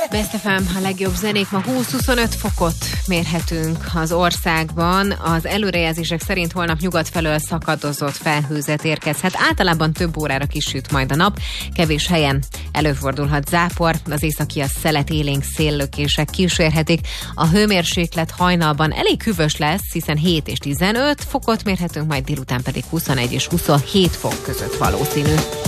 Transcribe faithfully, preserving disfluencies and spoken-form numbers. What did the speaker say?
Best ef em, a legjobb zenék, ma húsz-huszonöt fokot mérhetünk az országban. Az előrejelzések szerint holnap nyugat felől szakadozott felhőzet érkezhet. Általában több órára kisüt majd a nap. Kevés helyen előfordulhat zápor, az északi a szelet, élénk széllökések kísérhetik. A hőmérséklet hajnalban elég hűvös lesz, hiszen hét és tizenöt fokot mérhetünk, majd délután pedig huszonegy és huszonhét fok között valószínű.